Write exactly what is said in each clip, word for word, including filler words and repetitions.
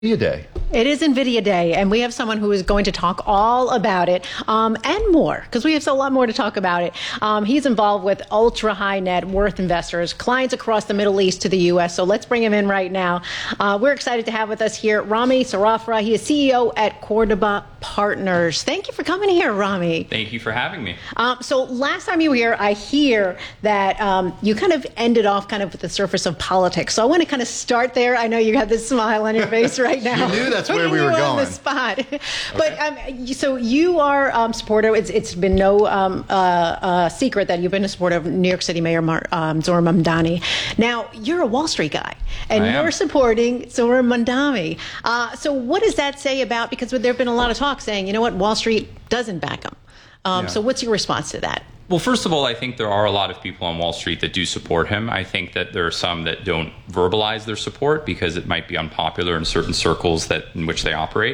NVIDIA Day. It is NVIDIA Day, and we have someone who is going to talk all about it um, and more, because we have a lot more to talk about it. Um, he's involved with ultra-high net worth investors, clients across the Middle East to the U S, so let's bring him in right now. Uh, we're excited to have with us here Rami Sarafra. He is C E O at Cordoba Partners. Thank you for coming here, Rami. Thank you for having me. Um, so last time you were here, I hear that um, you kind of ended off kind of with the surface of politics. So I want to kind of start there. I know you have this smile on your face right now. You knew that's where we were you going. On the spot. Okay. But um, so you are um, supporter. It's, it's been no um, uh, uh, secret that you've been a supporter of New York City Mayor Mar um, Zohran Mamdani. Now you're a Wall Street guy, and I you're am. supporting Zohran Mamdani. Uh, so what does that say about? Because there have been a lot of talk saying, you know what, Wall Street doesn't back him. Um, Yeah. So what's your response to that? Well, first of all, I think there are a lot of people on Wall Street that do support him. I think that there are some that don't verbalize their support because it might be unpopular in certain circles that in which they operate.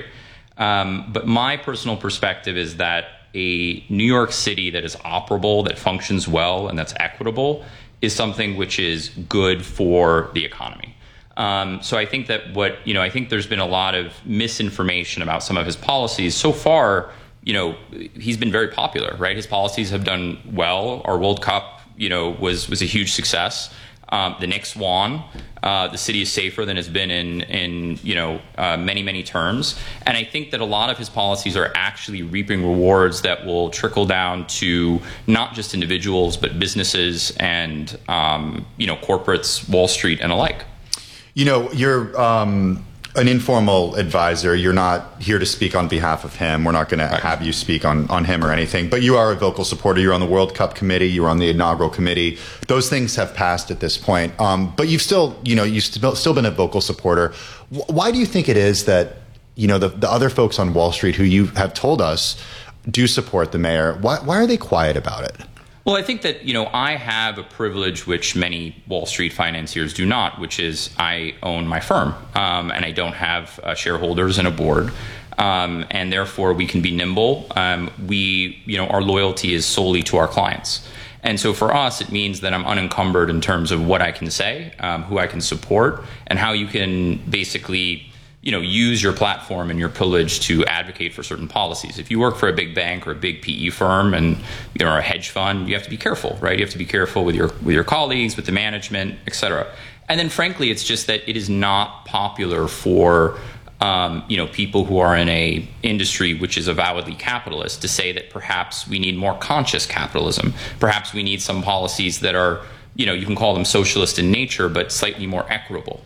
Um, but my personal perspective is that a New York City that is operable, that functions well, and that's equitable is something which is good for the economy. Um, so I think that what, you know, I think there's been a lot of misinformation about some of his policies. So far, you know, he's been very popular, right? His policies have done well. Our World Cup, you know, was was a huge success. Um, the Knicks won. Uh, the city is safer than it's been in, in you know, uh, many, many terms. And I think that a lot of his policies are actually reaping rewards that will trickle down to not just individuals, but businesses and, um, you know, corporates, Wall Street, and alike. You know, you're um, an informal advisor. You're not here to speak on behalf of him. We're not going Right. to have you speak on, on him or anything. But you are a vocal supporter. You're on the World Cup committee. You're on the inaugural committee. Those things have passed at this point. Um, but you've still, you know, you've still, still been a vocal supporter. W- Why do you think it is that, you know, the, the other folks on Wall Street who you have told us do support the mayor, why, why are they quiet about it? Well, I think that, you know, I have a privilege which many Wall Street financiers do not, which is I own my firm, um, and I don't have uh, shareholders and a board, um, and therefore we can be nimble. Um, we, you know, our loyalty is solely to our clients. And so for us, it means that I'm unencumbered in terms of what I can say, um, who I can support, and how you can basically, you know, use your platform and your privilege to advocate for certain policies. If you work for a big bank or a big P E firm and you know, or a hedge fund, you have to be careful, right? You have to be careful with your with your colleagues, with the management, et cetera. And then, frankly, it's just that it is not popular for um, you know, people who are in a industry which is avowedly capitalist to say that perhaps we need more conscious capitalism. Perhaps we need some policies that are, you know, you can call them socialist in nature, but slightly more equitable.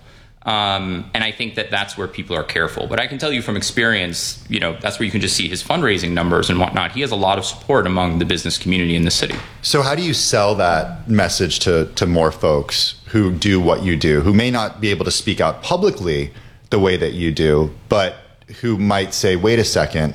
Um, and I think that that's where people are careful. But I can tell you from experience, you know, that's where you can just see his fundraising numbers and whatnot. He has a lot of support among the business community in the city. So how do you sell that message to, to more folks who do what you do, who may not be able to speak out publicly the way that you do, but who might say, wait a second,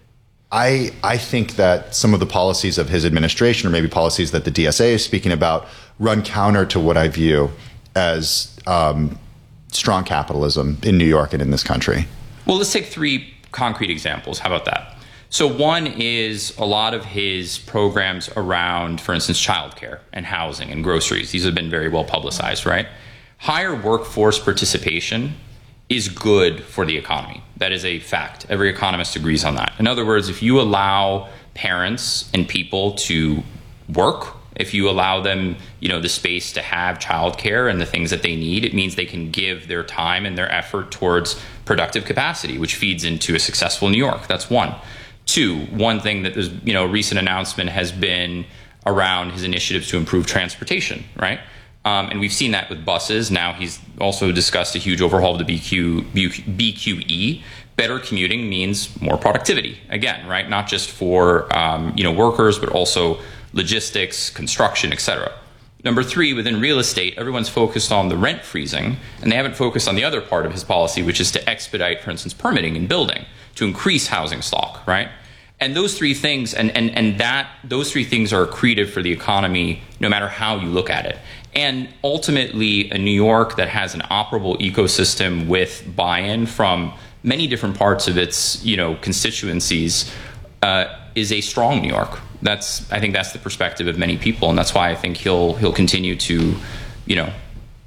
I, I think that some of the policies of his administration, or maybe policies that the D S A is speaking about, run counter to what I view as um, strong capitalism in New York and in this country? Well, let's take three concrete examples. How about that? So one is a lot of his programs around, for instance, childcare and housing and groceries. These have been very well publicized, right? Higher workforce participation is good for the economy. That is a fact. Every economist agrees on that. In other words, if you allow parents and people to work, if you allow them, you know, the space to have childcare and the things that they need, it means they can give their time and their effort towards productive capacity, which feeds into a successful New York. That's one. Two, one thing that there's, you know, a recent announcement has been around his initiatives to improve transportation, right? Um, and we've seen that with buses. Now he's also discussed a huge overhaul of the B Q, B Q E. Better commuting means more productivity, again, right? Not just for, um, you know, workers, but also logistics, construction, et cetera. Number three, within real estate, everyone's focused on the rent freezing, and they haven't focused on the other part of his policy, which is to expedite, for instance, permitting and building, to increase housing stock, right? And those three things, and, and, and that those three things are accretive for the economy, no matter how you look at it. And ultimately, a New York that has an operable ecosystem with buy-in from many different parts of its, you know, constituencies, uh, is a strong New York. That's, I think that's the perspective of many people, and that's why I think he'll he'll continue to, you know,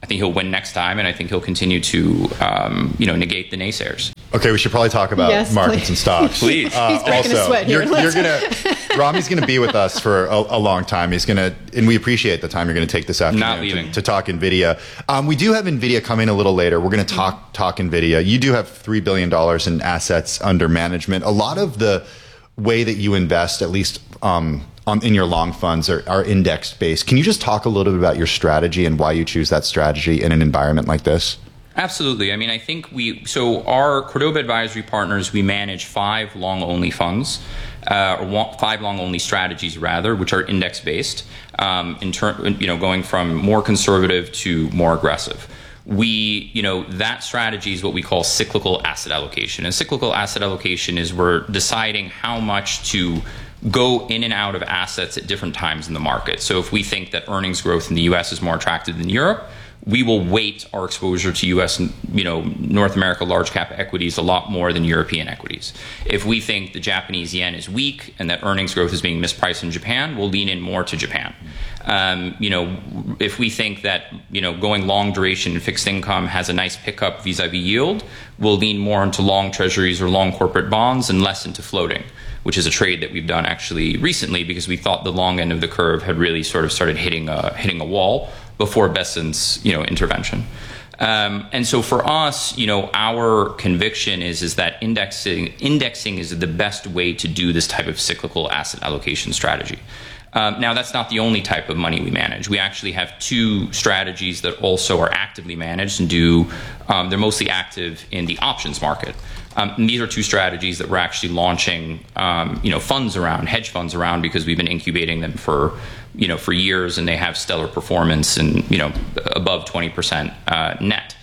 I think he'll win next time, and I think he'll continue to, um, you know, negate the naysayers. Okay, we should probably talk about Yes, markets please. and stocks. Please. Uh, He's breaking a also, sweat here. You're, you're Let's- gonna, Rami's going to be with us for a, a long time. He's going to, and we appreciate the time you're going to take this afternoon Not leaving. to, to talk NVIDIA. Um, we do have NVIDIA coming a little later. We're going to talk talk NVIDIA. You do have three billion dollars in assets under management. A lot of the way that you invest, at least um, on, in your long funds, are, are index based. Can you just talk a little bit about your strategy and why you choose that strategy in an environment like this? Absolutely. I mean, I think we, so our Cordova Advisory Partners, we manage five long-only funds, uh, or one, five long-only strategies, rather, which are index-based, um, in turn, you know, going from more conservative to more aggressive. We, you know, that strategy is what we call cyclical asset allocation. And cyclical asset allocation is we're deciding how much to go in and out of assets at different times in the market. So if we think that earnings growth in the U S is more attractive than Europe, we will weight our exposure to U S and, you know, North America large cap equities a lot more than European equities. If we think the Japanese yen is weak and that earnings growth is being mispriced in Japan, we'll lean in more to Japan. Um, you know, if we think that, you know, going long duration in fixed income has a nice pickup vis-a-vis yield, we'll lean more into long treasuries or long corporate bonds and less into floating, which is a trade that we've done actually recently because we thought the long end of the curve had really sort of started hitting a, hitting a wall before Besson's, you know, intervention. Um, and so for us, you know, our conviction is, is that indexing, indexing is the best way to do this type of cyclical asset allocation strategy. Um, now, that's not the only type of money we manage. We actually have two strategies that also are actively managed and do, um, they're mostly active in the options market. Um, and these are two strategies that we're actually launching, um, you know, funds around, hedge funds around, because we've been incubating them for, you know, for years, and they have stellar performance and, you know, above twenty percent uh, net.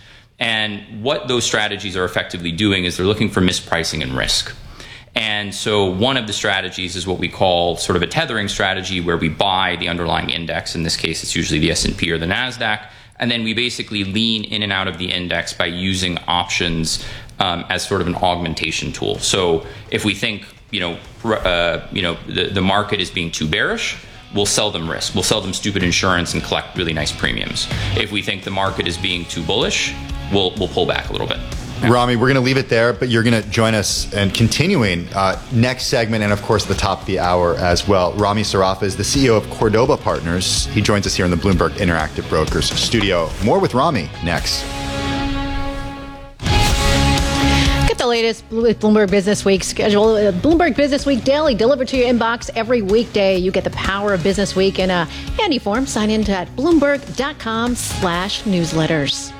And what those strategies are effectively doing is they're looking for mispricing and risk. And so one of the strategies is what we call sort of a tethering strategy, where we buy the underlying index. In this case, it's usually the S and P or the NASDAQ. And then we basically lean in and out of the index by using options um, as sort of an augmentation tool. So if we think, you know, uh, you know, the, the market is being too bearish, we'll sell them risk. We'll sell them stupid insurance and collect really nice premiums. If we think the market is being too bullish, we'll we'll pull back a little bit. Rami, we're going to leave it there, but you're going to join us and continuing uh, next segment and, of course, the top of the hour as well. Rami Sarafa is the C E O of Cordova Partners. He joins us here in the Bloomberg Interactive Brokers studio. More with Rami next. Get the latest with Bloomberg Business Week schedule. Uh, Bloomberg Business Week Daily delivered to your inbox every weekday. You get the power of Business Week in a handy form. Sign in to at bloomberg.com slash newsletters.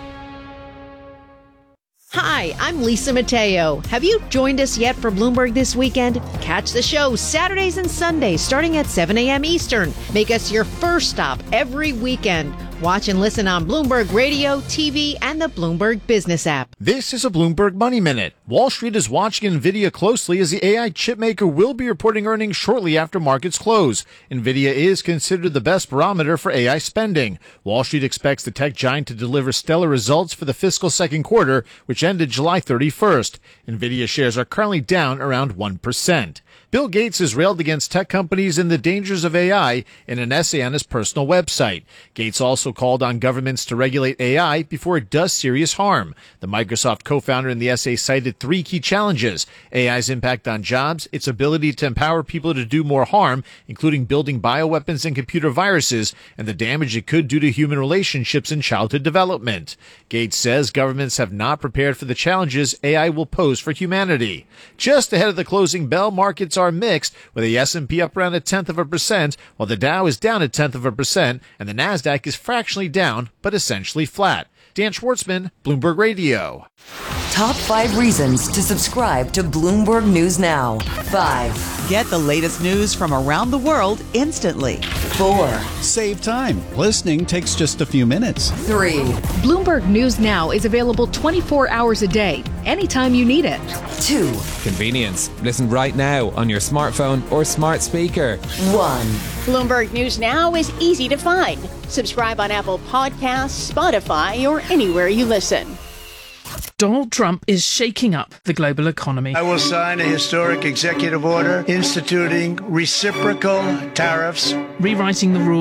Hi, I'm Lisa Mateo. Have you joined us yet for Bloomberg This Weekend? Catch the show Saturdays and Sundays starting at seven a.m. Eastern. Make us your first stop every weekend. Watch and listen on Bloomberg Radio, T V, and the Bloomberg Business app. This is a Bloomberg Money Minute. Wall Street is watching NVIDIA closely as the A I chipmaker will be reporting earnings shortly after markets close. NVIDIA is considered the best barometer for A I spending. Wall Street expects the tech giant to deliver stellar results for the fiscal second quarter, which ended July thirty-first. NVIDIA shares are currently down around one percent. Bill Gates has railed against tech companies and the dangers of A I in an essay on his personal website. Gates also called on governments to regulate A I before it does serious harm. The Microsoft co-founder in the essay cited three key challenges: A I's impact on jobs, its ability to empower people to do more harm, including building bioweapons and computer viruses, and the damage it could do to human relationships and childhood development. Gates says governments have not prepared for the challenges A I will pose for humanity. Just ahead of the closing bell, markets are mixed, with the S and P up around a tenth of a percent, while the Dow is down a tenth of a percent, and the NASDAQ is fractionally down, but essentially flat. Dan Schwartzman, Bloomberg Radio. Top five reasons to subscribe to Bloomberg News Now. Five. Get the latest news from around the world instantly. Four. Save time. Listening takes just a few minutes. Three. Bloomberg News Now is available twenty-four hours a day, anytime you need it. Two. Convenience. Listen right now on your smartphone or smart speaker. One. Bloomberg News Now is easy to find. Subscribe on Apple Podcasts, Spotify, or anywhere you listen. Donald Trump is shaking up the global economy. I will sign a historic executive order instituting reciprocal tariffs, rewriting the rules,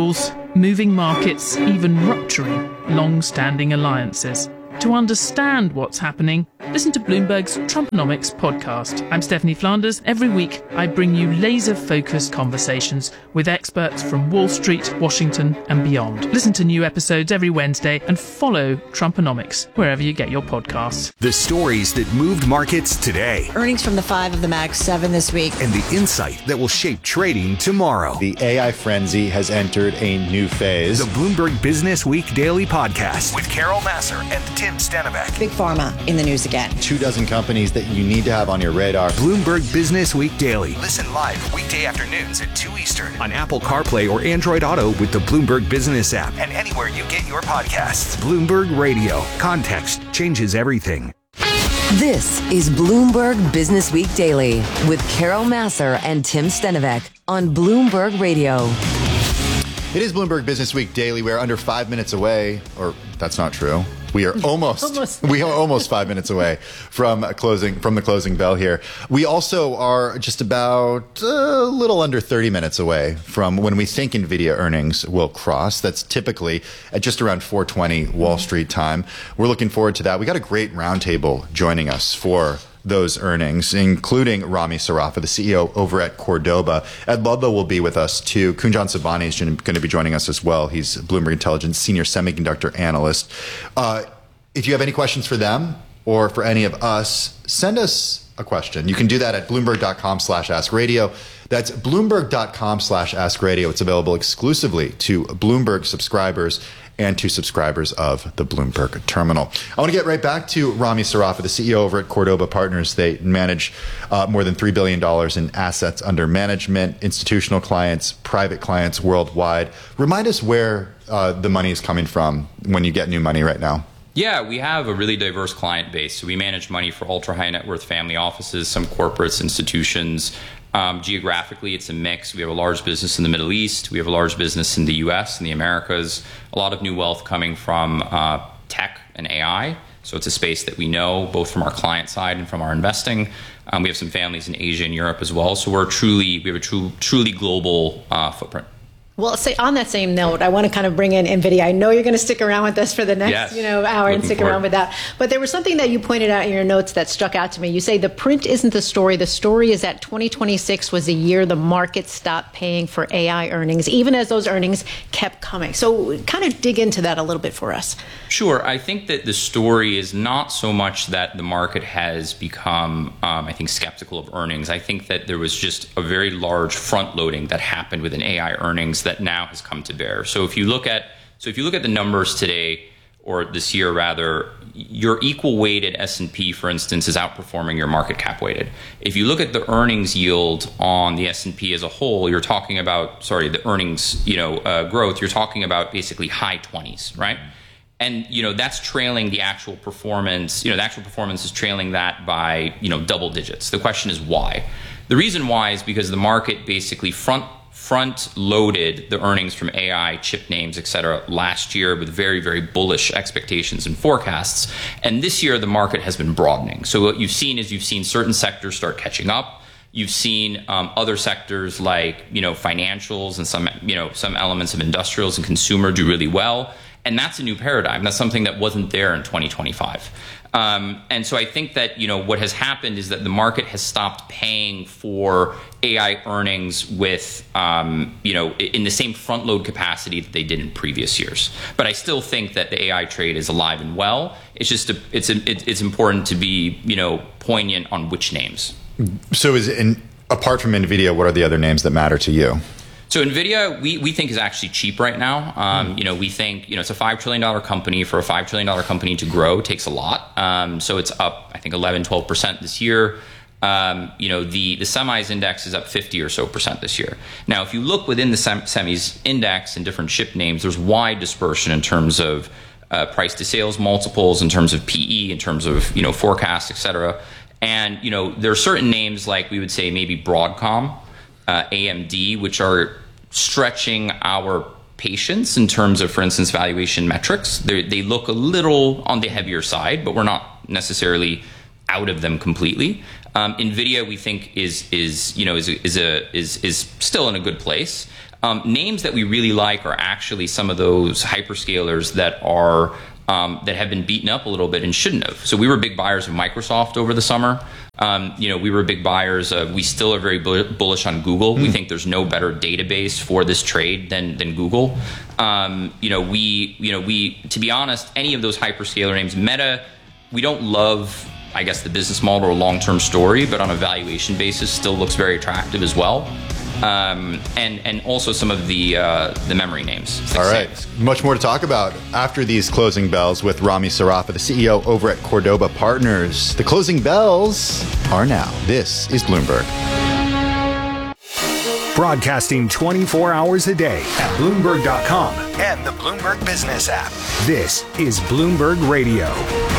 moving markets, even rupturing long-standing alliances. To understand what's happening, listen to Bloomberg's Trumponomics podcast. I'm Stephanie Flanders. Every week, I bring you laser-focused conversations with experts from Wall Street, Washington, and beyond. Listen to new episodes every Wednesday and follow Trumponomics wherever you get your podcasts. The stories that moved markets today. Earnings from the five of the Mag seven this week. And the insight that will shape trading tomorrow. The A I frenzy has entered a new phase. The Bloomberg Business Week Daily Podcast with Carol Massar and Tim Stenbeck. Big Pharma in the news again. Two dozen companies that you need to have on your radar. Bloomberg Business Week Daily. Listen live weekday afternoons at two Eastern on Apple CarPlay or Android Auto with the Bloomberg Business app and anywhere you get your podcasts. Bloomberg Radio. Context changes everything. This is Bloomberg Business Week Daily with Carol Massar and Tim Stenbeck on Bloomberg Radio. It is Bloomberg Business Week Daily. We're under five minutes away, or that's not true. We are almost, almost. we are almost five minutes away from closing from the closing bell here. We also are just about a little under thirty minutes away from when we think Nvidia earnings will cross. That's typically at just around four twenty Wall Street time. We're looking forward to that. We got a great roundtable joining us for those earnings, including Rami Sarafa, the C E O over at Cordoba. Ed Ludlow will be with us too. Kunjan Sobhani is going to be joining us as well. He's Bloomberg Intelligence Senior Semiconductor Analyst. Uh, if you have any questions for them or for any of us, send us a question. You can do that at bloomberg.com slash ask radio. That's bloomberg.com slash ask radio. It's available exclusively to Bloomberg subscribers and to subscribers of the Bloomberg Terminal. I want to get right back to Rami Sarafa, the C E O over at Cordoba Partners. They manage uh, more than three billion dollars in assets under management, institutional clients, private clients worldwide. Remind us where uh, the money is coming from when you get new money right now. Yeah, we have a really diverse client base. So we manage money for ultra high net worth family offices, some corporates, institutions. Um, geographically, it's a mix. We have a large business in the Middle East. We have a large business in the U S and the Americas. A lot of new wealth coming from uh, tech and A I. So it's a space that we know both from our client side and from our investing. Um, we have some families in Asia and Europe as well. So we're truly, we have a true, truly global uh, footprint. Well, say on that same note, I want to kind of bring in NVIDIA. I know you're going to stick around with us for the next, yes. you know, hour Looking and stick forward. around with that. But there was something that you pointed out in your notes that struck out to me. You say the print isn't the story. The story is that twenty twenty-six was the year the market stopped paying for A I earnings, even as those earnings kept coming. So kind of dig into that a little bit for us. Sure. I think that the story is not so much that the market has become, um, I think, skeptical of earnings. I think that there was just a very large front loading that happened within A I earnings that now has come to bear. So if you look at so if you look at the numbers today, or this year rather, your equal weighted S and P, for instance, is outperforming your market cap weighted. If you look at the earnings yield on the S and P as a whole, you're talking about sorry the earnings you know uh, growth. You're talking about basically high twenties, right? And you know that's trailing the actual performance. You know the actual performance is trailing that by you know double digits. The question is why. The reason why is because the market basically front front loaded the earnings from A I, chip names, et cetera, last year with very, very bullish expectations and forecasts. And this year, the market has been broadening. So what you've seen is you've seen certain sectors start catching up. You've seen um, other sectors like, you know, financials and some, you know, some elements of industrials and consumer do really well. And that's a new paradigm. That's something that wasn't there in twenty twenty-five. Um, and so I think that, you know, what has happened is that the market has stopped paying for A I earnings with, um, you know, in the same front load capacity that they did in previous years. But I still think that the A I trade is alive and well. It's just, a, it's, a, it, it's important to be, you know, poignant on which names. So is it in, apart from NVIDIA, what are the other names that matter to you? So NVIDIA, we, we think is actually cheap right now. Um, you know, we think, you know, it's a five trillion dollars company. For a five trillion dollars company to grow takes a lot. Um, so it's up, I think, eleven, twelve percent this year. Um, you know, the, the semis index is up fifty or so percent this year. Now, if you look within the sem- semis index and different chip names, there's wide dispersion in terms of uh, price to sales multiples, in terms of P E, in terms of, you know, forecasts, et cetera. And, you know, there are certain names like we would say maybe Broadcom, uh, A M D, which are stretching our patience in terms of, for instance, valuation metrics. They're, they look a little on the heavier side, but we're not necessarily out of them completely. Um, Nvidia, we think, is is you know is is a is is still in a good place. Um, names that we really like are actually some of those hyperscalers that are um, that have been beaten up a little bit and shouldn't have. So we were big buyers of Microsoft over the summer. Um, you know, we were big buyers of. We still are very bullish on Google. Mm. We think there's no better database for this trade than than Google. Um, you know, we you know we to be honest, any of those hyperscaler names, Meta, we don't love, I guess, the business model or long-term story, but on a valuation basis, still looks very attractive as well. Um, and and also some of the uh, the memory names. All right, much more to talk about after these closing bells with Rami Sarafa, the C E O over at Cordoba Partners. The closing bells are now. This is Bloomberg. Broadcasting twenty-four hours a day at Bloomberg dot com and the Bloomberg Business app. This is Bloomberg Radio.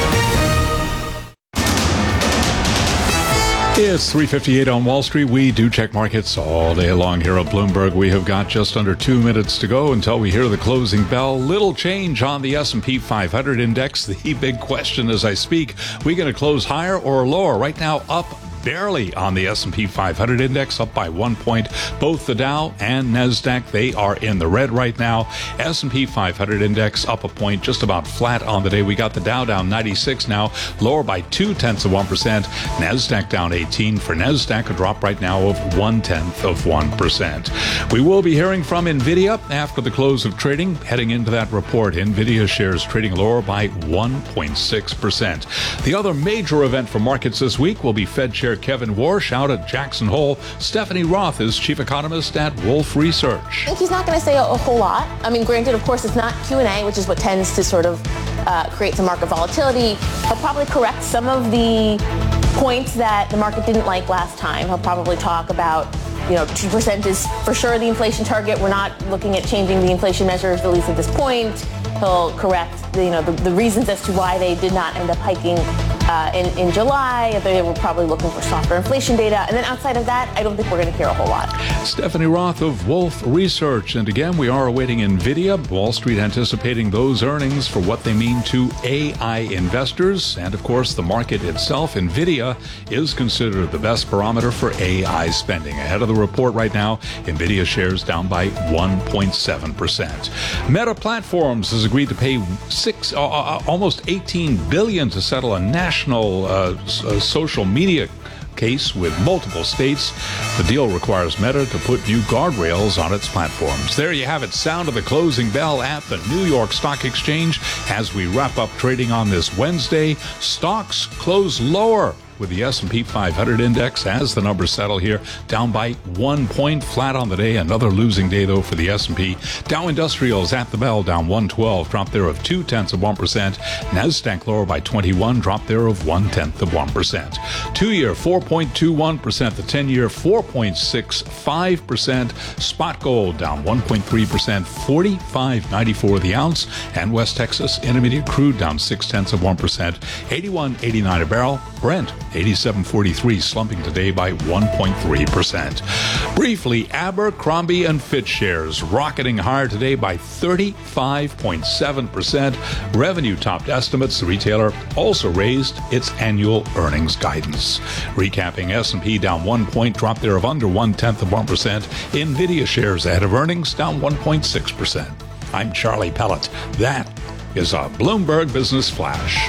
It's three fifty-eight on Wall Street. We do check markets all day long here at Bloomberg. We have got just under two minutes to go until we hear the closing bell. Little change on the S and P five hundred index. The big question as I speak, we going to close higher or lower? Right now up barely on the S and P five hundred index, up by one point. Both the Dow and NASDAQ, they are in the red right now. S and P five hundred index up a point, just about flat on the day. We got the Dow down ninety-six now, lower by two tenths of one percent. NASDAQ down eighteen. For NASDAQ, a drop right now of one tenth of one percent. We will be hearing from Nvidia after the close of trading. Heading into that report, Nvidia shares trading lower by one point six percent. The other major event for markets this week will be Fed Chair Kevin Warsh out at Jackson Hole. Stephanie Roth is chief economist at Wolfe Research. I think he's not going to say a, a whole lot. I mean, granted, of course, it's not Q and A, which is what tends to sort of uh, create some market volatility. He'll probably correct some of the points that the market didn't like last time. He'll probably talk about, you know, two percent is for sure the inflation target. We're not looking at changing the inflation measures, at least at this point. He'll correct the, you know, the, the reasons as to why they did not end up hiking uh, in, in July. They were probably looking for softer inflation data. And then outside of that, I don't think we're going to hear a whole lot. Stephanie Roth of Wolfe Research. And again, we are awaiting Nvidia. Wall Street anticipating those earnings for what they mean to A I investors. And of course, the market itself. Nvidia is considered the best barometer for A I spending. Ahead of the report right now, Nvidia shares down by one point seven percent. Meta Platforms has agreed to pay six, uh, almost eighteen billion dollars to settle a national uh, uh, social media case with multiple states. The deal requires Meta to put new guardrails on its platforms. There you have it. Sound of the closing bell at the New York Stock Exchange as we wrap up trading on this Wednesday. Stocks close lower, with the S and P five hundred index as the numbers settle here, down by one point, flat on the day. Another losing day, though, for the S and P. Dow Industrials at the bell, down one twelve, drop there of two tenths of one percent. NASDAQ lower by twenty-one, drop there of one tenth of one percent. Two-year, four point two one percent. The ten-year, four point six five percent. Spot gold down one point three percent, forty-five ninety-four the ounce. And West Texas Intermediate crude down six tenths of one percent, eighty-one eighty-nine a barrel. Brent eighty-seven forty-three, slumping today by one point three percent. Briefly, Abercrombie and Fitch shares rocketing higher today by thirty-five point seven percent. Revenue topped estimates. The retailer also raised its annual earnings guidance. Recapping, S and P down one point, drop there of under one tenth of one percent. Nvidia shares ahead of earnings down one point six percent. I'm Charlie Pellet. That is a Bloomberg Business Flash.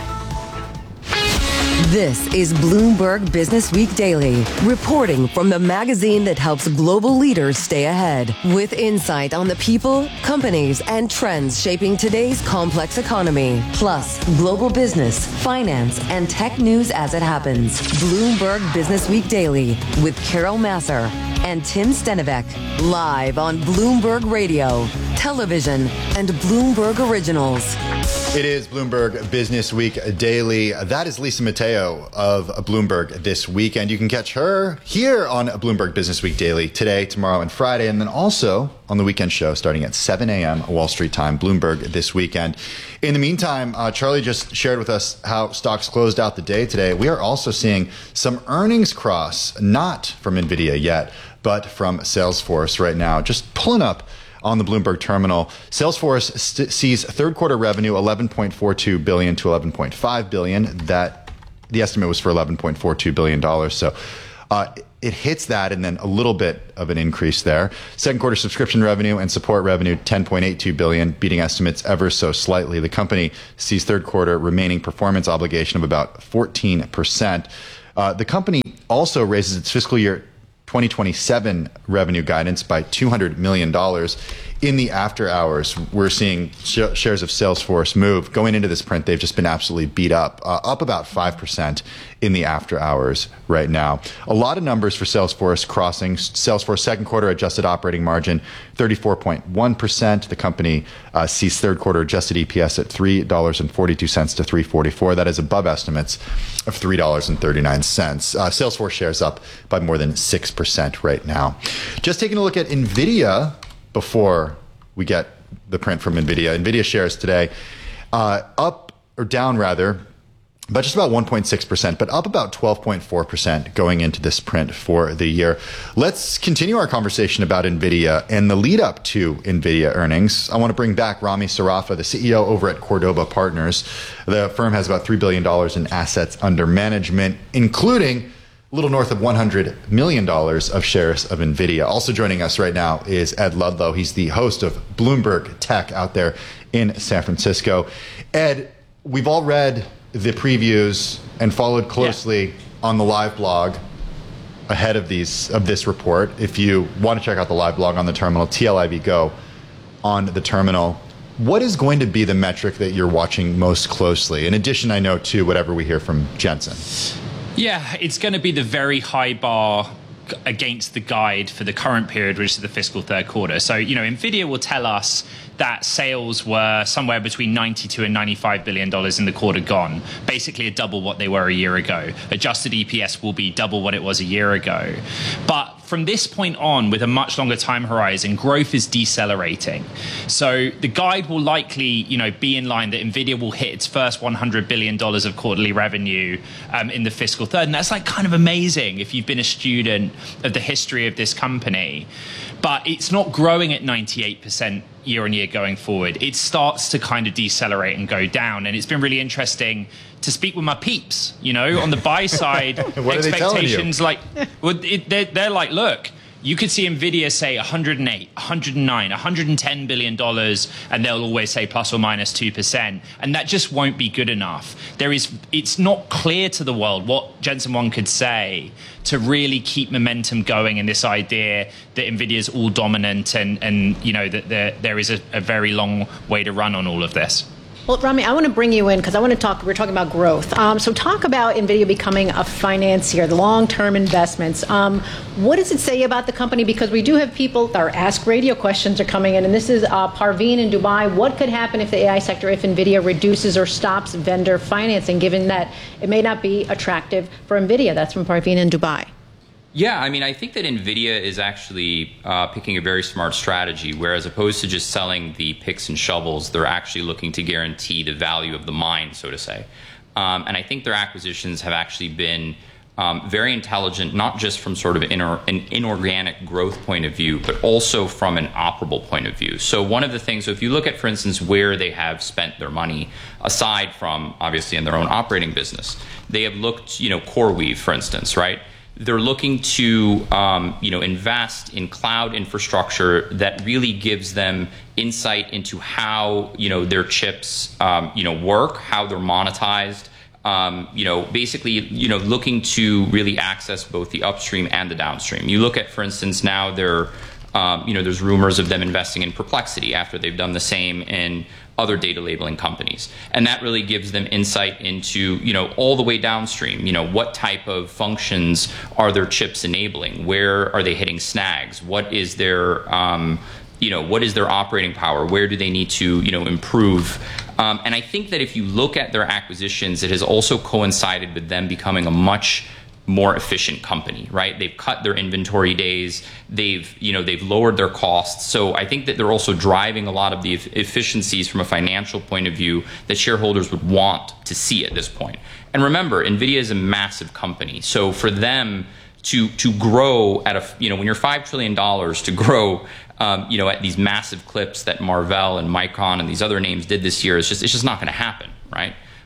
This is Bloomberg Business Week Daily, reporting from the magazine that helps global leaders stay ahead, with insight on the people, companies, and trends shaping today's complex economy, plus global business, finance, and tech news as it happens. Bloomberg Business Week Daily with Carol Massar and Tim Stenivek, live on Bloomberg Radio, television, and Bloomberg Originals. It is Bloomberg Business Week Daily. That is Lisa Mateo of Bloomberg This Week, and you can catch her here on Bloomberg Business Week Daily today, tomorrow, and Friday, and then also on the weekend show starting at seven a.m. Wall Street time, Bloomberg This Weekend. In the meantime, uh, Charlie just shared with us how stocks closed out the day today. We are also seeing some earnings cross, not from Nvidia yet, but from Salesforce right now. Just pulling up on the Bloomberg terminal, Salesforce st- sees third quarter revenue eleven point four two billion to eleven point five billion. That The estimate was for eleven point four two billion dollars. So uh, it hits that and then a little bit of an increase there. Second quarter subscription revenue and support revenue, ten point eight two billion dollars, beating estimates ever so slightly. The company sees third quarter remaining performance obligation of about fourteen percent. Uh, the company also raises its fiscal year twenty twenty-seven revenue guidance by two hundred million dollars. In the after hours, we're seeing sh- shares of Salesforce move. Going into this print, they've just been absolutely beat up, uh, up about five percent in the after hours right now. A lot of numbers for Salesforce crossing. Salesforce second quarter adjusted operating margin, thirty-four point one percent. The company uh, sees third quarter adjusted E P S at three dollars and forty-two cents to three dollars and forty-four cents. That is above estimates of three dollars and thirty-nine cents. Uh, Salesforce shares up by more than six percent right now. Just taking a look at NVIDIA before we get the print from NVIDIA. NVIDIA shares today uh, up, or down rather, but just about one point six percent, but up about twelve point four percent going into this print for the year. Let's continue our conversation about NVIDIA and the lead up to NVIDIA earnings. I want to bring back Rami Sarafa, the C E O over at Cordoba Partners. The firm has about three billion dollars in assets under management, including a little north of one hundred million dollars of shares of NVIDIA. Also joining us right now is Ed Ludlow. He's the host of Bloomberg Tech out there in San Francisco. Ed, we've all read the previews and followed closely yeah. on the live blog ahead of these of this report. If you want to check out the live blog on the terminal, T L I V Go on the terminal. What is going to be the metric that you're watching most closely? In addition, I know, to whatever we hear from Jensen. Yeah, it's going to be the very high bar against the guide for the current period, which is the fiscal third quarter. So, you know, NVIDIA will tell us that sales were somewhere between ninety-two and ninety-five billion dollars in the quarter gone, basically a double what they were a year ago. Adjusted E P S will be double what it was a year ago. But from this point on, with a much longer time horizon, growth is decelerating. So the guide will likely, you know, be in line that NVIDIA will hit its first one hundred billion dollars of quarterly revenue um, in the fiscal third. And that's like kind of amazing if you've been a student of the history of this company. But it's not growing at ninety-eight percent year on year going forward. It starts to kind of decelerate and go down. And it's been really interesting to speak with my peeps, you know, on the buy side. What expectations like, well, it, they're, they're like, look, you could see NVIDIA say one hundred eight, one hundred nine, one hundred ten billion dollars, and they'll always say plus or minus two percent. And that just won't be good enough. There is, it's not clear to the world what Jensen Huang could say to really keep momentum going in this idea that NVIDIA is all dominant and, and you know, that there, there is a, a very long way to run on all of this. Well, Rami, I want to bring you in because I want to talk, we're talking about growth. Um, so talk about NVIDIA becoming a financier, the long-term investments. Um, what does it say about the company? Because we do have people, our Ask Radio questions are coming in, and this is uh, Parveen in Dubai. What could happen if the A I sector, if NVIDIA reduces or stops vendor financing, given that it may not be attractive for NVIDIA? That's from Parveen in Dubai. Yeah, I mean, I think that NVIDIA is actually uh, picking a very smart strategy, where as opposed to just selling the picks and shovels, they're actually looking to guarantee the value of the mine, so to say. Um, and I think their acquisitions have actually been um, very intelligent, not just from sort of inor- an inorganic growth point of view, but also from an operable point of view. So one of the things, so if you look at, for instance, where they have spent their money, aside from obviously in their own operating business, they have looked, you know, CoreWeave, for instance, right? They're looking to, um, you know, invest in cloud infrastructure that really gives them insight into how, you know, their chips, um, you know, work, how they're monetized. Um, you know, basically, you know, looking to really access both the upstream and the downstream. You look at, for instance, now they're, um, you know, there's rumors of them investing in Perplexity after they've done the same in other data labeling companies. And that really gives them insight into, you know, all the way downstream, you know, what type of functions are their chips enabling? Where are they hitting snags? What is their, um, you know, what is their operating power? Where do they need to, you know, improve? Um, and I think that if you look at their acquisitions, it has also coincided with them becoming a much more efficient company, right? They've cut their inventory days. They've, you know, they've lowered their costs. So I think that they're also driving a lot of the efficiencies from a financial point of view that shareholders would want to see at this point. And remember, NVIDIA is a massive company. So for them to to grow at a, you know, when you're five trillion dollars, to grow, um, you know, at these massive clips that Marvell and Micron and these other names did this year, it's just, it's just not going to happen, right?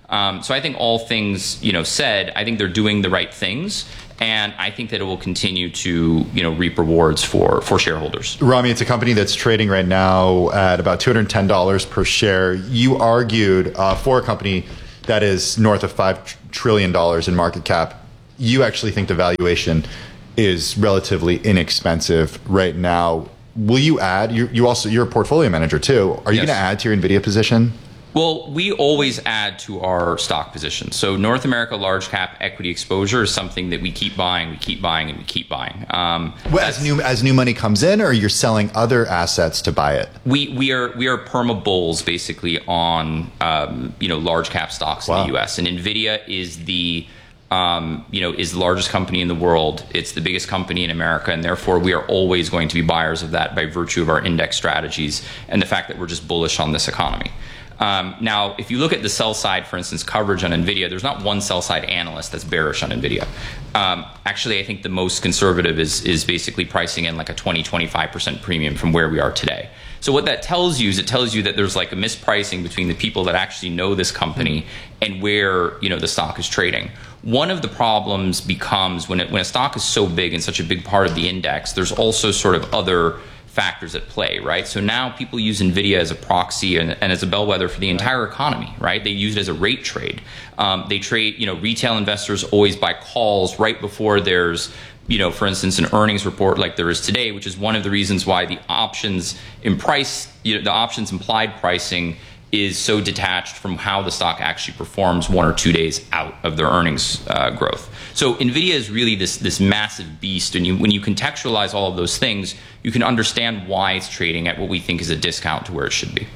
Um, so I think all things, you know, said, I think they're doing the right things. And I think that it will continue to, you know, reap rewards for, for shareholders. Rami, it's a company that's trading right now at about two hundred ten dollars per share. You argued uh, for a company that is north of five trillion dollars in market cap. You actually think the valuation is relatively inexpensive right now. Will you add, you, you also, you're a portfolio manager too. Are you Yes. going to add to your NVIDIA position? Well, we always add to our stock position. So North America large cap equity exposure is something that we keep buying, we keep buying, and we keep buying. Um, well, as new as new money comes in, or you're selling other assets to buy it? We we are we are perma bulls basically on um, you know large cap stocks wow. in the U S and NVIDIA is the um, you know is the largest company in the world. It's the biggest company in America, and therefore we are always going to be buyers of that by virtue of our index strategies and the fact that we're just bullish on this economy. Um, now, if you look at the sell side, for instance, coverage on NVIDIA, there's not one sell side analyst that's bearish on NVIDIA. Um, actually, I think the most conservative is is basically pricing in like a twenty, twenty-five percent premium from where we are today. So what that tells you is it tells you that there's like a mispricing between the people that actually know this company and where, you know, the stock is trading. One of the problems becomes when it, when a stock is so big and such a big part of the index, there's also sort of other factors at play, right? So now people use NVIDIA as a proxy and, and as a bellwether for the entire economy, right? They use it as a rate trade. Um, they trade, you know, retail investors always buy calls right before there's, you know, for instance, an earnings report like there is today, which is one of the reasons why the options in price, you know, the options implied pricing is so detached from how the stock actually performs one or two days out of their earnings uh, growth. So NVIDIA is really this this massive beast, and you, when you contextualize all of those things, you can understand why it's trading at what we think is a discount to where it should be.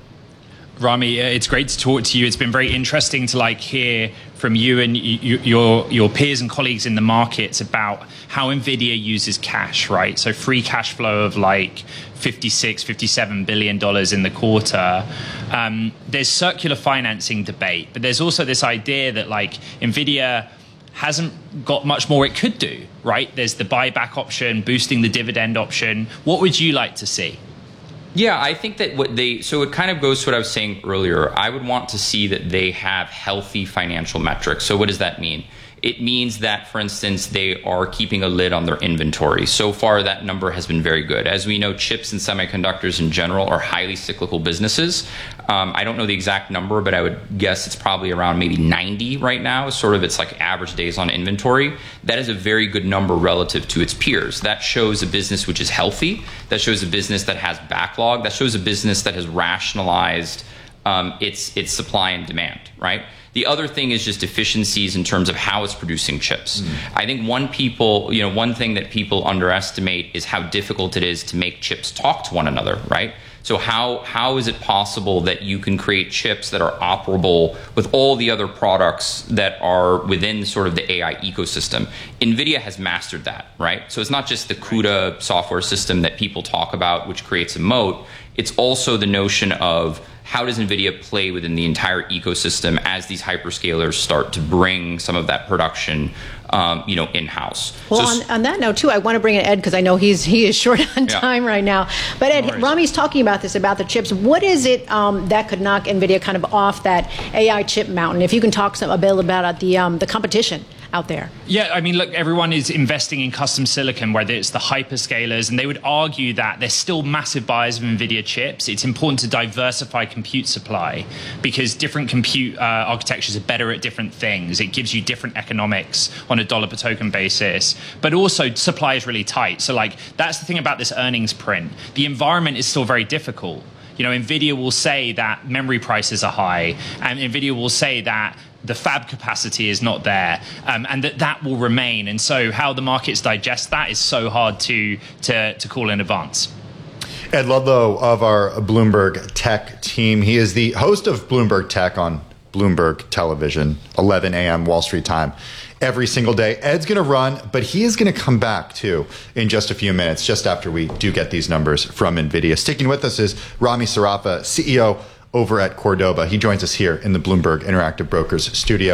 Rami, it's great to talk to you. It's been very interesting to like hear from you and you, your your peers and colleagues in the markets about how NVIDIA uses cash, right? So free cash flow of like fifty-six, fifty-seven billion dollars in the quarter. Um, there's circular financing debate, but there's also this idea that like NVIDIA hasn't got much more it could do, right? There's the buyback option, boosting the dividend option. What would you like to see? Yeah, I think that what they, so it kind of goes to what I was saying earlier. I would want to see that they have healthy financial metrics. So what does that mean? It means that, for instance, they are keeping a lid on their inventory. So far, that number has been very good. As we know, chips and semiconductors in general are highly cyclical businesses. Um, I don't know the exact number, but I would guess it's probably around maybe ninety right now. Sort of its like average days on inventory. That is a very good number relative to its peers. That shows a business which is healthy. That shows a business that has backlog. That shows a business that has rationalized um, its its supply and demand, right? The other thing is just efficiencies in terms of how it's producing chips. Mm. I think one people, you know, one thing that people underestimate is how difficult it is to make chips talk to one another, right? So how how is it possible that you can create chips that are operable with all the other products that are within sort of the A I ecosystem? NVIDIA has mastered that, right? So it's not just the CUDA software system that people talk about, which creates a moat. It's also the notion of how does NVIDIA play within the entire ecosystem as these hyperscalers start to bring some of that production, um, you know, in-house? Well, so, on, on that note, too, I want to bring in Ed because I know he's he is short on Yeah. time right now. But Ed, No worries. Rami's talking about this, about the chips. What is it um, that could knock NVIDIA kind of off that A I chip mountain? If you can talk some, a bit about the um, the competition out there. Yeah, I mean, look, everyone is investing in custom silicon, whether it's the hyperscalers, and they would argue that they're still massive buyers of NVIDIA chips. It's important to diversify compute supply because different compute uh, architectures are better at different things. It gives you different economics on a dollar per token basis, but also supply is really tight. So like, that's the thing about this earnings print. The environment is still very difficult. You know, NVIDIA will say that memory prices are high, and NVIDIA will say that the fab capacity is not there, um, and that that will remain. And so how the markets digest that is so hard to to, to call in advance. Ed Ludlow of our Bloomberg Tech team. He is the host of Bloomberg Tech on Bloomberg Television, eleven a.m. Wall Street time, every single day. Ed's going to run, but he is going to come back, too, in just a few minutes, just after we do get these numbers from NVIDIA. Sticking with us is Rami Sarafa, C E O over at Cordoba. He joins us here in the Bloomberg Interactive Brokers studio.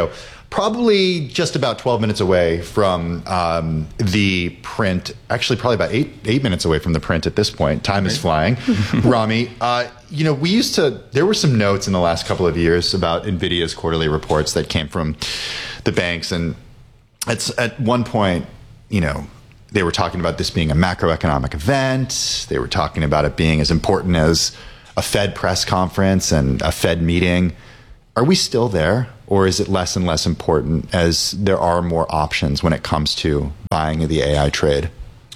probably just about twelve minutes away from um, the print. Actually, probably about eight eight minutes away from the print at this point. Time is flying. Rami, uh, you know, we used to, there were some notes in the last couple of years about NVIDIA's quarterly reports that came from the banks. And it's at one point, you know, they were talking about this being a macroeconomic event. They were talking about it being as important as a Fed press conference and a Fed meeting. Are we still there, or is it less and less important as there are more options when it comes to buying the A I trade?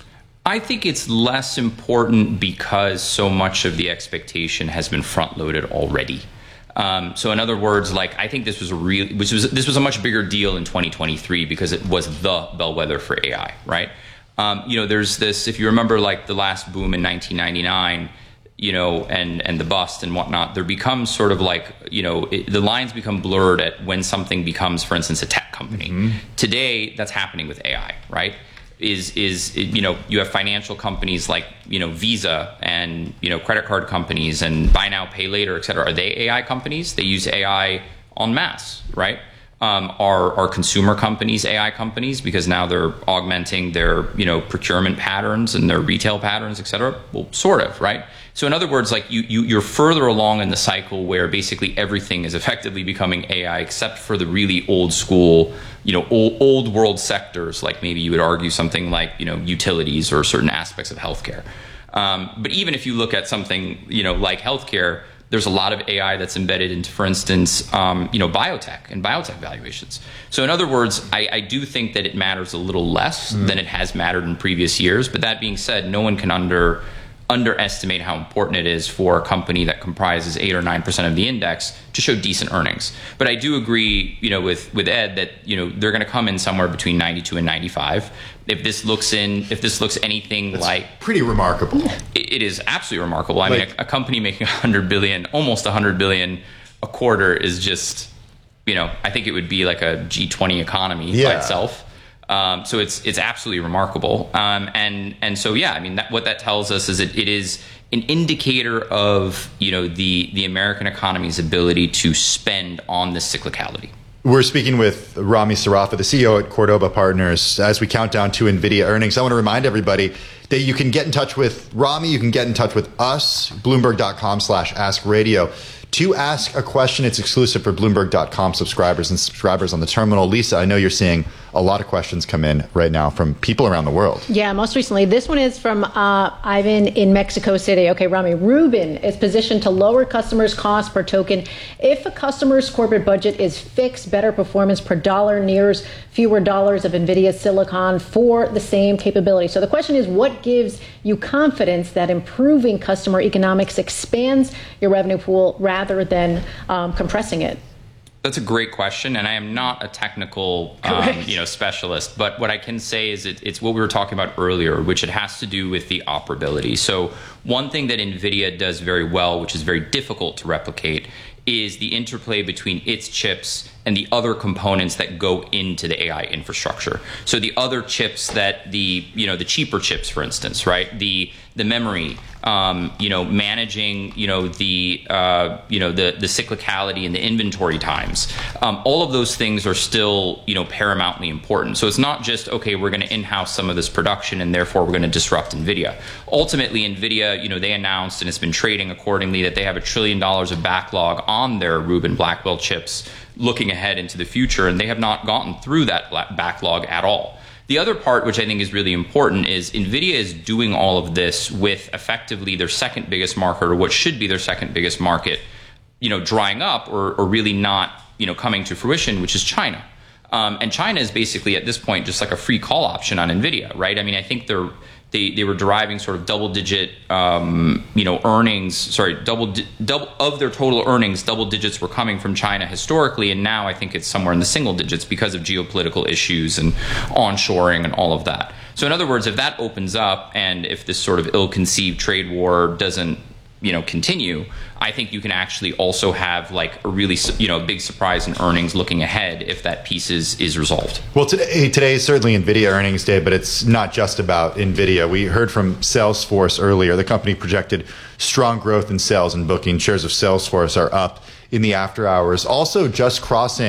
I think it's less important because so much of the expectation has been front-loaded already. Um, so in other words, like I think this was a real, which was this was a much bigger deal in twenty twenty-three because it was the bellwether for A I, right? Um, you know, there's this, if you remember like the last boom in nineteen ninety-nine, you know, and, and the bust and whatnot, there becomes sort of like, you know, it, the lines become blurred at when something becomes, for instance, a tech company. Mm-hmm. Today, that's happening with A I, right? Is, is, you know, you have financial companies like, you know, Visa and, you know, credit card companies and buy now, pay later, et cetera. Are they A I companies? They use A I en masse, right? Um, are, are consumer companies A I companies because now they're augmenting their, you know, procurement patterns and their retail patterns, et cetera? Well, sort of, right? So in other words, like you, you, you're further along in the cycle where basically everything is effectively becoming A I except for the really old school, you know, old, old world sectors, like maybe you would argue something like, you know, utilities or certain aspects of healthcare. Um, but even if you look at something, you know, like healthcare, there's a lot of A I that's embedded into, for instance, um, you know, biotech and biotech valuations. So in other words, I, I do think that it matters a little less mm. than it has mattered in previous years. But that being said, no one can under underestimate how important it is for a company that comprises eight or nine percent of the index to show decent earnings. But I do agree, you know, with with Ed that you know they're going to come in somewhere between ninety-two and ninety-five. If this looks in, if this looks anything That's like pretty remarkable, it, it is absolutely remarkable. I like, mean, a, a company making a hundred billion, almost a hundred billion a quarter is just, you know, I think it would be like a G twenty economy yeah. by itself. Um, so it's it's absolutely remarkable, um, and and so yeah, I mean that, what that tells us is that it is an indicator of you know the the American economy's ability to spend on this cyclicality. We're speaking with Rami Sarafa, the C E O at Cordoba Partners, as we count down to NVIDIA earnings. I want to remind everybody that you can get in touch with Rami, you can get in touch with us, Bloomberg.com slash Ask Radio. To ask a question, it's exclusive for Bloomberg dot com subscribers and subscribers on the terminal. Lisa, I know you're seeing a lot of questions come in right now from people around the world. Yeah, most recently. This one is from uh, Ivan in Mexico City. Okay, Rami, Ruben is positioned to lower customers' cost per token. If a customer's corporate budget is fixed, better performance per dollar nears fewer dollars of NVIDIA silicon for the same capability. So the question is, what gives you confidence that improving customer economics expands your revenue pool rather than um, compressing it? That's a great question, and I am not a technical, um, you know, specialist. But what I can say is it, it's what we were talking about earlier, which it has to do with the operability. So one thing that NVIDIA does very well, which is very difficult to replicate, is the interplay between its chips and the other components that go into the A I infrastructure. So the other chips that the, you know, the cheaper chips, for instance, right? The the memory, um, you know, managing, you know, the, uh, you know, the, the cyclicality and the inventory times. Um, all of those things are still, you know, paramountly important. So it's not just, okay, we're going to in-house some of this production and therefore we're going to disrupt NVIDIA. Ultimately, NVIDIA, you know, they announced, and it's been trading accordingly, that they have a trillion dollars of backlog on their Rubin Blackwell chips looking ahead into the future, and they have not gotten through that backlog at all. The other part, which I think is really important, is NVIDIA is doing all of this with effectively their second biggest market, or what should be their second biggest market, you know, drying up or, or really not, you know, coming to fruition, which is China. Um, and China is basically at this point just like a free call option on NVIDIA, right? I mean, I think they're They, they were deriving sort of double digit, um, you know, earnings, sorry, double, di- double of their total earnings, double digits were coming from China historically. And now I think it's somewhere in the single digits because of geopolitical issues and onshoring and all of that. So in other words, if that opens up and if this sort of ill-conceived trade war doesn't, you know, continue, I think you can actually also have like a really, you know, big surprise in earnings looking ahead if that piece is, is resolved. Well, today, today is certainly NVIDIA earnings day, but it's not just about NVIDIA. We heard from Salesforce earlier. The company projected strong growth in sales and booking. Shares of Salesforce are up in the after hours, also just crossing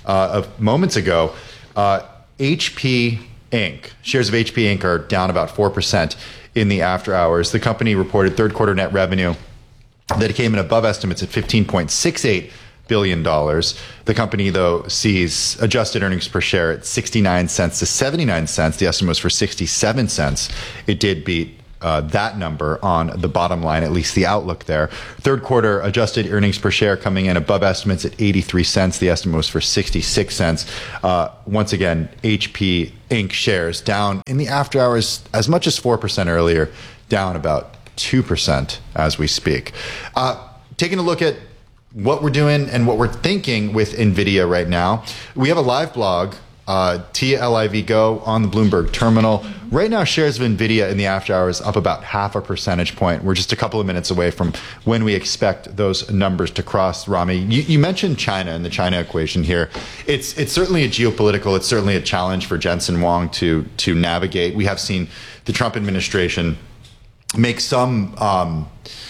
uh, of moments ago, uh, H P Incorporated. Shares of H P Incorporated are down about four percent in the after hours. The company reported third quarter net revenue that it came in above estimates at fifteen point six eight billion dollars. The company, though, sees adjusted earnings per share at sixty-nine cents to seventy-nine cents. The estimate was for sixty-seven cents. It did beat uh, that number on the bottom line, at least the outlook there. Third quarter adjusted earnings per share coming in above estimates at eighty-three cents. The estimate was for sixty-six cents. Uh, once again, H P Incorporated shares down in the after hours as much as four percent earlier, down about two percent as we speak. Uh, taking a look at what we're doing and what we're thinking with NVIDIA right now, we have a live blog, uh, T L I V Go, on the Bloomberg terminal. Right now, shares of NVIDIA in the after hours up about half a percentage point. We're just a couple of minutes away from when we expect those numbers to cross. Rami, you, you mentioned China and the China equation here. It's it's certainly a geopolitical, it's certainly a challenge for Jensen Huang to to navigate. We have seen the Trump administration make some, um,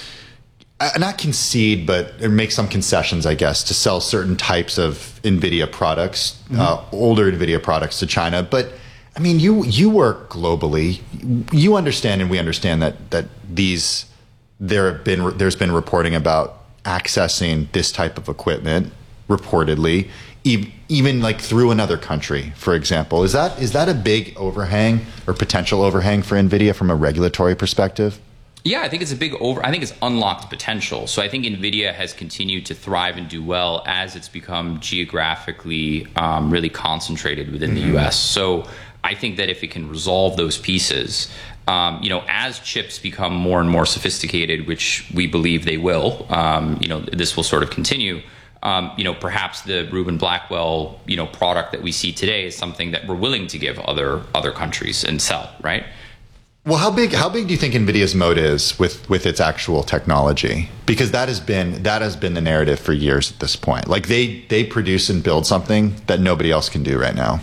not concede, but make some concessions, I guess, to sell certain types of NVIDIA products, mm-hmm. uh, older NVIDIA products to China. But I mean, you you work globally. You understand, and we understand that that these there have been there's been reporting about accessing this type of equipment, reportedly, e- even like through another country, for example. Is that is that a big overhang or potential overhang for NVIDIA from a regulatory perspective? Yeah, I think it's a big over. I think it's unlocked potential. So I think NVIDIA has continued to thrive and do well as it's become geographically um, really concentrated within mm-hmm. the U S. So I think that if it can resolve those pieces, um, you know, as chips become more and more sophisticated, which we believe they will, um, you know, this will sort of continue. Um, you know, perhaps the Rubin Blackwell, you know, product that we see today is something that we're willing to give other other countries and sell, right? Well, how big how big do you think NVIDIA's moat is with, with its actual technology? Because that has been that has been the narrative for years at this point. Like they they produce and build something that nobody else can do right now.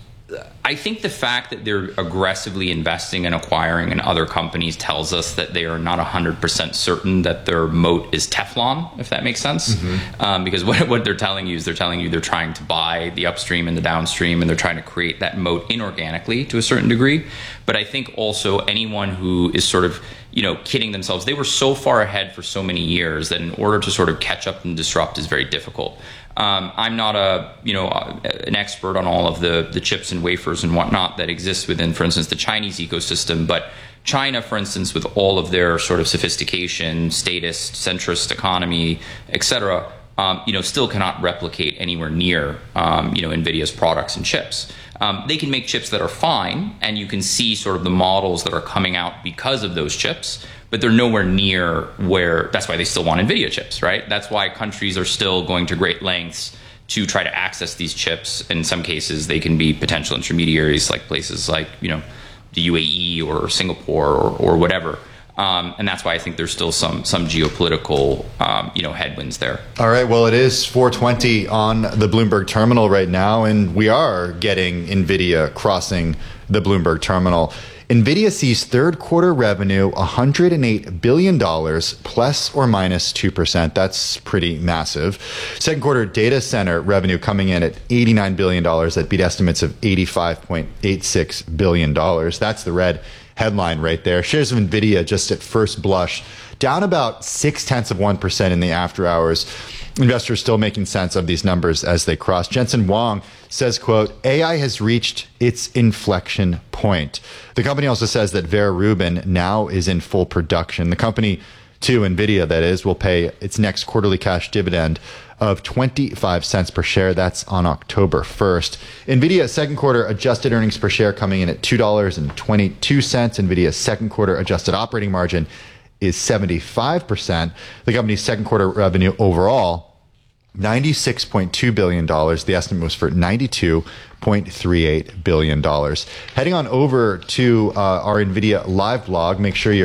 I think the fact that they're aggressively investing and acquiring in other companies tells us that they are not one hundred percent certain that their moat is Teflon, if that makes sense. Mm-hmm. Um, because what, what they're telling you is they're telling you they're trying to buy the upstream and the downstream, and they're trying to create that moat inorganically to a certain degree. But I think also anyone who is sort of, you know, kidding themselves, they were so far ahead for so many years that in order to sort of catch up and disrupt is very difficult. Um, I'm not a, you know, an expert on all of the, the chips and wafers and whatnot that exist within, for instance, the Chinese ecosystem. But China, for instance, with all of their sort of sophistication, statist, centrist economy, et cetera, um, you know, still cannot replicate anywhere near, um, you know, NVIDIA's products and chips. Um, they can make chips that are fine, and you can see sort of the models that are coming out because of those chips, but they're nowhere near where, that's why they still want NVIDIA chips, right? That's why countries are still going to great lengths to try to access these chips. In some cases, they can be potential intermediaries, like places like, you know, the U A E or Singapore or, or whatever. Um, and that's why I think there's still some some geopolitical, um, you know, headwinds there. All right. Well, it is four twenty on the Bloomberg terminal right now, and we are getting NVIDIA crossing the Bloomberg terminal. NVIDIA sees third quarter revenue one hundred eight billion dollars, plus or minus two percent. That's pretty massive. Second quarter data center revenue coming in at eighty-nine billion dollars. That beat estimates of eighty-five point eight six billion dollars. That's the red headline right there. Shares of NVIDIA just at first blush down about six tenths of one percent in the after hours. Investors still making sense of these numbers as they cross. Jensen Huang says, quote, A I has reached its inflection point. The company also says that Vera Rubin now is in full production. The company, to NVIDIA that is, will pay its next quarterly cash dividend of twenty-five cents per share. That's on October first. NVIDIA's second quarter adjusted earnings per share coming in at two dollars and twenty-two cents. NVIDIA's second quarter adjusted operating margin is seventy-five percent. The company's second quarter revenue overall, ninety-six point two billion dollars. The estimate was for ninety-two point three eight billion dollars. Heading on over to uh, our NVIDIA live blog, make sure you're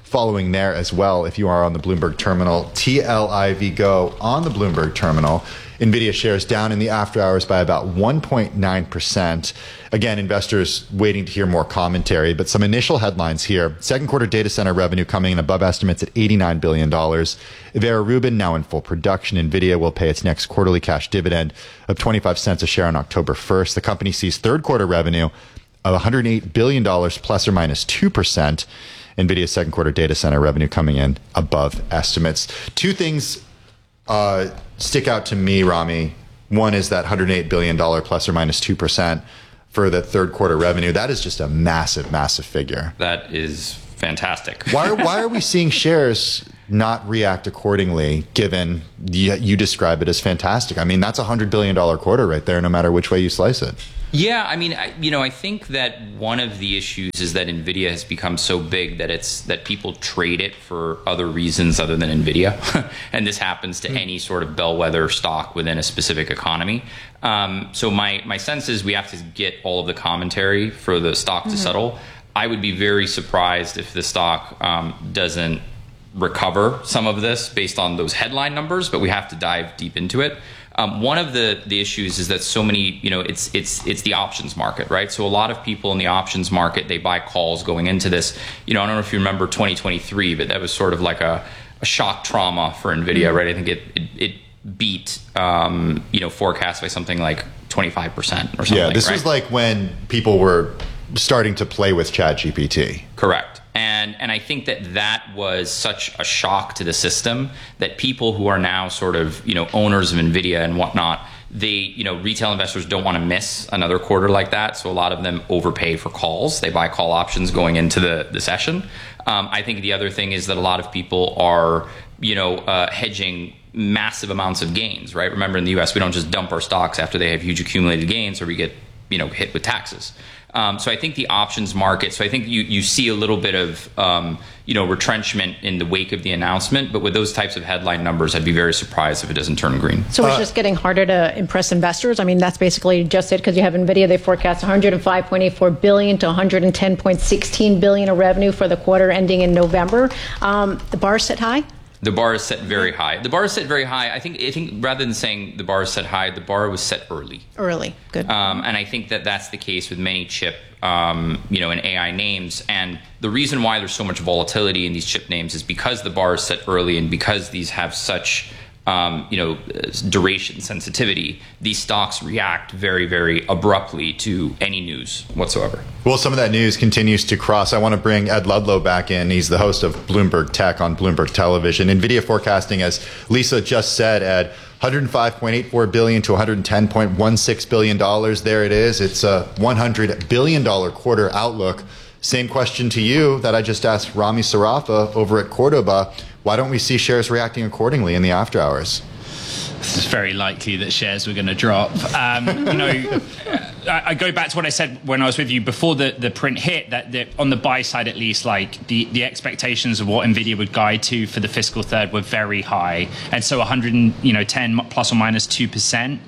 following there as well if you are on the Bloomberg terminal. T L I V Go on the Bloomberg terminal. NVIDIA shares down in the after hours by about one point nine percent. Again, investors waiting to hear more commentary, but some initial headlines here. Second quarter data center revenue coming in above estimates at eighty-nine billion dollars. Vera Rubin now in full production. NVIDIA will pay its next quarterly cash dividend of twenty-five cents a share on October first. The company sees third quarter revenue of one hundred eight billion dollars plus or minus two percent. NVIDIA's second quarter data center revenue coming in above estimates. Two things uh, stick out to me, Rami. One is that one hundred eight billion dollars plus or minus two percent for the third quarter revenue. That is just a massive, massive figure. That is fantastic. why, are, why are we seeing shares not react accordingly, given you, you describe it as fantastic? I mean, that's a one hundred billion dollars quarter right there, no matter which way you slice it. Yeah, I mean, I, you know, I think that one of the issues is that NVIDIA has become so big that it's that people trade it for other reasons other than NVIDIA. And this happens to mm. any sort of bellwether stock within a specific economy. Um, so my, my sense is we have to get all of the commentary for the stock mm-hmm. to settle. I would be very surprised if the stock um, doesn't recover some of this based on those headline numbers, but we have to dive deep into it. Um, one of the, the issues is that so many, you know, it's it's it's the options market, right? So a lot of people in the options market, they buy calls going into this. You know, I don't know if you remember twenty twenty-three, but that was sort of like a, a shock trauma for NVIDIA, mm-hmm. right? I think it it, it beat, um, you know, forecast by something like twenty-five percent or something. Yeah, this right? was like when people were starting to play with ChatGPT. Correct. And and I think that that was such a shock to the system that people who are now sort of, you know, owners of NVIDIA and whatnot, they, you know, retail investors don't want to miss another quarter like that. So a lot of them overpay for calls. They buy call options going into the, the session. Um, I think the other thing is that a lot of people are, you know, uh, hedging massive amounts of gains, right? Remember, in the U S, we don't just dump our stocks after they have huge accumulated gains or we get, you know, hit with taxes. Um, so I think the options market, so I think you, you see a little bit of, um, you know, retrenchment in the wake of the announcement. But with those types of headline numbers, I'd be very surprised if it doesn't turn green. So it's uh, just getting harder to impress investors? I mean, that's basically just it, because you have NVIDIA, they forecast one hundred five point eight four billion dollars to one hundred ten point one six billion dollars of revenue for the quarter ending in November. Um, the bar is set high? The bar is set very high. The bar is set very high. I think I think rather than saying the bar is set high, the bar was set early. Early, good. Um, and I think that that's the case with many chip, um, you know, and A I names. And the reason why there's so much volatility in these chip names is because the bar is set early and because these have such, um, you know, duration sensitivity. These stocks react very, very abruptly to any news whatsoever. Well, some of that news continues to cross. I want to bring Ed Ludlow back in. He's the host of Bloomberg Tech on Bloomberg Television. NVIDIA forecasting, as Lisa just said, Ed, one hundred five point eight four billion dollars to one hundred ten point one six billion dollars. There it is. It's a one hundred billion dollars quarter outlook. Same question to you that I just asked Rami Sarafa over at Cordoba. Why don't we see shares reacting accordingly in the after hours? It's very likely that shares were going to drop. Um, you know, I, I go back to what I said when I was with you before the, the print hit, that the, on the buy side at least, like the, the expectations of what NVIDIA would guide to for the fiscal third were very high. And so one hundred ten plus or minus two percent.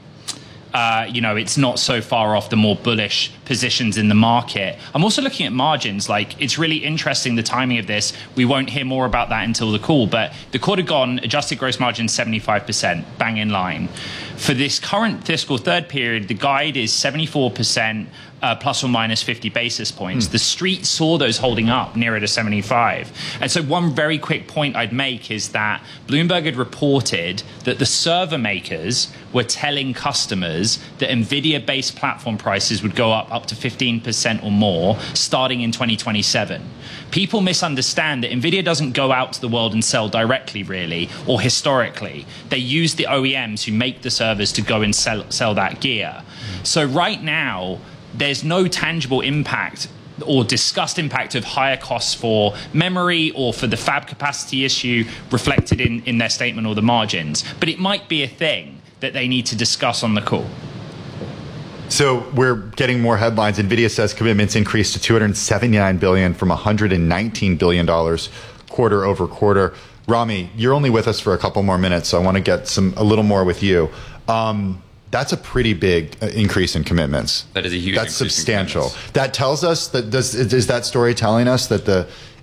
Uh, you know, it's not so far off the more bullish positions in the market. I'm also looking at margins. Like, it's really interesting, the timing of this. We won't hear more about that until the call, but the quarter gone, adjusted gross margin seventy-five percent, bang in line. For this current fiscal third period, the guide is seventy-four percent, uh, plus or minus fifty basis points. Mm. The street saw those holding up nearer to seventy-five. And so one very quick point I'd make is that Bloomberg had reported that the server makers were telling customers that NVIDIA-based platform prices would go up up to fifteen percent or more starting in twenty twenty-seven. People misunderstand that NVIDIA doesn't go out to the world and sell directly, really, or historically. They use the O E Ms who make the servers to go and sell, sell that gear. So right now, there's no tangible impact or discussed impact of higher costs for memory or for the fab capacity issue reflected in, in their statement or the margins. But it might be a thing that they need to discuss on the call. So we're getting more headlines. NVIDIA says commitments increased to two hundred seventy-nine billion dollars from one hundred nineteen billion dollars quarter over quarter. Rami, you're only with us for a couple more minutes, so I want to get some a little more with you. Um, that's a pretty big increase in commitments. That is a huge That's increase substantial. In that tells us that, does, is that story telling us that the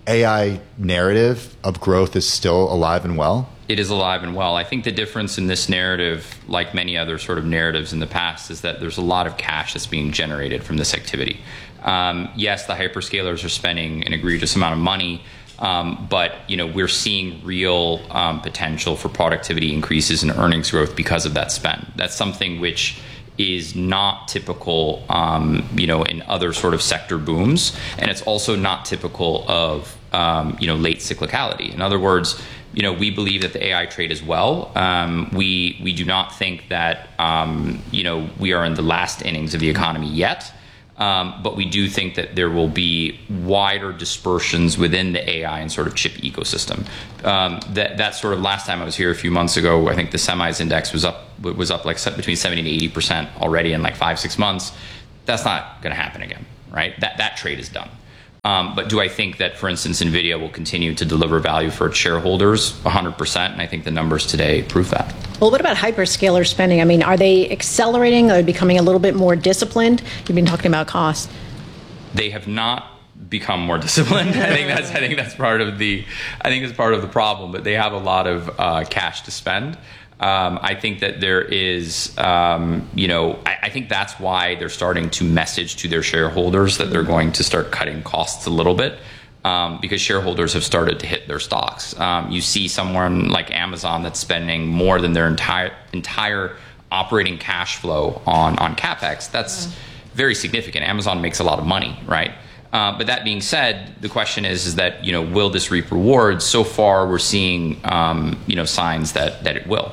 A I narrative of growth is still alive and well? It is alive and well. I think the difference in this narrative, like many other sort of narratives in the past, is that there's a lot of cash that's being generated from this activity. Um, yes, the hyperscalers are spending an egregious amount of money, um, but you know we're seeing real um, potential for productivity increases and earnings growth because of that spend. That's something which is not typical, um, you know, in other sort of sector booms, and it's also not typical of, um, you know, late cyclicality. In other words, you know, we believe that the A I trade as well. Um, we we do not think that, um, you know, we are in the last innings of the economy yet. Um, but we do think that there will be wider dispersions within the A I and sort of chip ecosystem. Um, that that sort of last time I was here a few months ago, I think the semis index was up was up like between seventy to eighty percent already in like five six months. That's not going to happen again, right? That that trade is done. Um, but do I think that, for instance, NVIDIA will continue to deliver value for its shareholders? one hundred percent, and I think the numbers today prove that. Well, what about hyperscaler spending? I mean, are they accelerating? Are they becoming a little bit more disciplined? You've been talking about costs. They have not become more disciplined. I think that's I think that's part of the I think it's part of the problem. But they have a lot of uh, cash to spend. Um, I think that there is, um, you know, I, I think that's why they're starting to message to their shareholders that they're going to start cutting costs a little bit, um, because shareholders have started to hit their stocks. Um, you see someone like Amazon that's spending more than their entire entire operating cash flow on on CapEx. That's mm. very significant. Amazon makes a lot of money, right? Uh, but that being said, the question is, is that, you know, will this reap rewards? So far, we're seeing, um, you know, signs that that it will.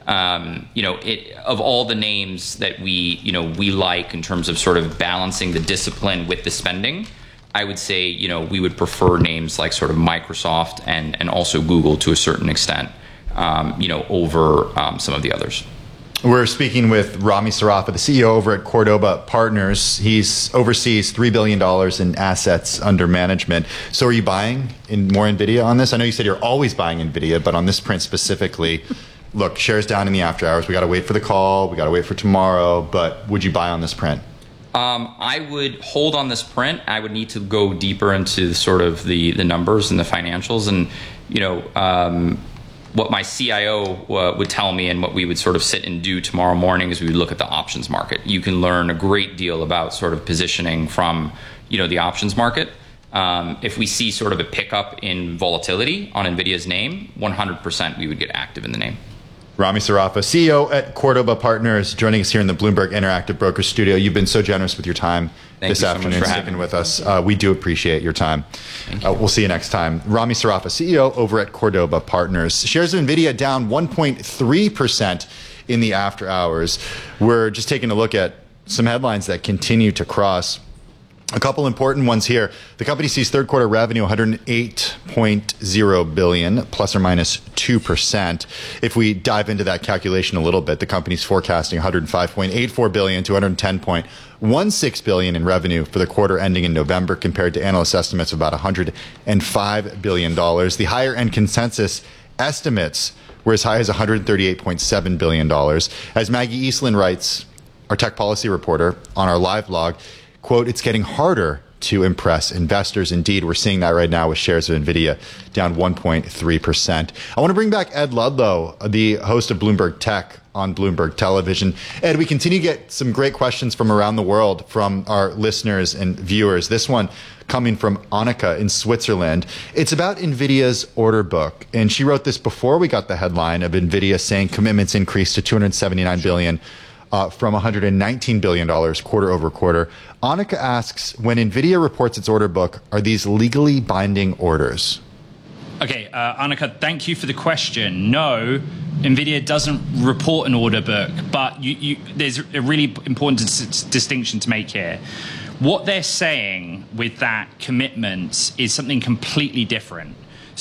Um, you know, it, of all the names that we, you know, we like in terms of sort of balancing the discipline with the spending, I would say, you know, we would prefer names like sort of Microsoft and, and also Google to a certain extent, um, you know, over um, some of the others. We're speaking with Rami Sarafa, the C E O over at Cordoba Partners. He's oversees three billion dollars in assets under management. So are you buying in more NVIDIA on this? I know you said you're always buying NVIDIA, but on this print specifically, look, shares down in the after hours. We got to wait for the call. We got to wait for tomorrow. But would you buy on this print? Um, I would hold on this print. I would need to go deeper into sort of the, the numbers and the financials. And, you know, um, what my C I O uh, would tell me and what we would sort of sit and do tomorrow morning is we would look at the options market. You can learn a great deal about sort of positioning from, you know, the options market. Um, if we see sort of a pickup in volatility on NVIDIA's name, one hundred percent we would get active in the name. Rami Sarafa, C E O at Cordoba Partners, joining us here in the Bloomberg Interactive Brokers Studio. You've been so generous with your time Thank this you afternoon, so much for sticking having with us. Uh, we do appreciate your time. Thank you. Uh, we'll see you next time. Rami Sarafa, C E O over at Cordoba Partners. Shares of NVIDIA down one point three percent in the after hours. We're just taking a look at some headlines that continue to cross. A couple important ones here. The company sees third quarter revenue one hundred eight point zero billion dollars, plus or minus two percent. If we dive into that calculation a little bit, the company's forecasting one hundred five point eight four billion dollars to one hundred ten point one six billion dollars in revenue for the quarter ending in November, compared to analyst estimates of about one hundred five billion dollars. The higher end consensus estimates were as high as one hundred thirty-eight point seven billion dollars. As Maggie Eastland writes, our tech policy reporter, on our live blog, quote, it's getting harder to impress investors. Indeed, we're seeing that right now with shares of NVIDIA down one point three percent. I want to bring back Ed Ludlow, the host of Bloomberg Tech on Bloomberg Television. Ed, we continue to get some great questions from around the world from our listeners and viewers. This one coming from Annika in Switzerland. It's about NVIDIA's order book. And she wrote this before we got the headline of NVIDIA saying commitments increased to two hundred seventy-nine billion dollars. Uh, from one hundred nineteen billion dollars quarter over quarter. Annika asks, when NVIDIA reports its order book, are these legally binding orders? Okay, uh, Annika, thank you for the question. No, NVIDIA doesn't report an order book, but you, you, there's a really important dis- distinction to make here. What they're saying with that commitment is something completely different.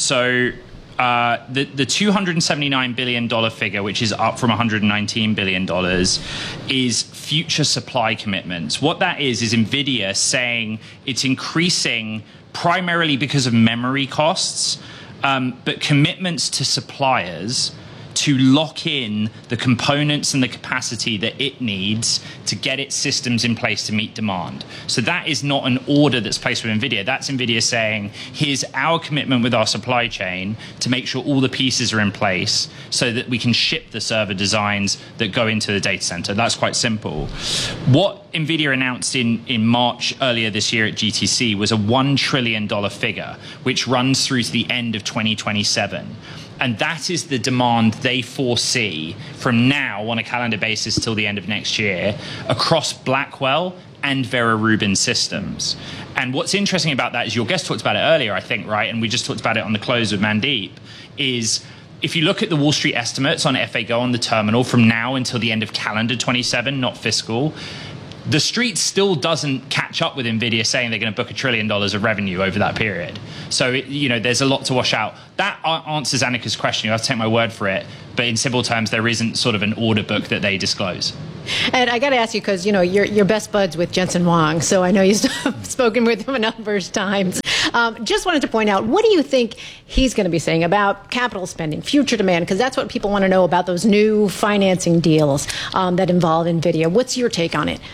So Uh, the, the two hundred seventy-nine billion dollars figure, which is up from one hundred nineteen billion dollars, is future supply commitments. What that is, is NVIDIA saying it's increasing primarily because of memory costs, um, but commitments to suppliers to lock in the components and the capacity that it needs to get its systems in place to meet demand. So that is not an order that's placed with NVIDIA. That's NVIDIA saying, here's our commitment with our supply chain to make sure all the pieces are in place so that we can ship the server designs that go into the data center. That's quite simple. What NVIDIA announced in, in March earlier this year at G T C was a one trillion dollars figure, which runs through to the end of twenty twenty-seven. And that is the demand they foresee from now on a calendar basis till the end of next year across Blackwell and Vera Rubin systems. And what's interesting about that is your guest talked about it earlier, I think, right? And we just talked about it on the close with Mandeep, is if you look at the Wall Street estimates on F A Go on the terminal from now until the end of calendar twenty-seven, not fiscal, the street still doesn't catch up with NVIDIA saying they're going to book a trillion dollars of revenue over that period. So, it, you know, there's a lot to wash out. That answers Annika's question. You have to take my word for it. But in simple terms, there isn't sort of an order book that they disclose. And I got to ask you, because, you know, you're, you're best buds with Jensen Huang, so I know you've spoken with him a number of times. Um, just wanted to point out, what do you think he's going to be saying about capital spending, future demand? Because that's what people want to know about those new financing deals um, that involve NVIDIA. What's your take on it?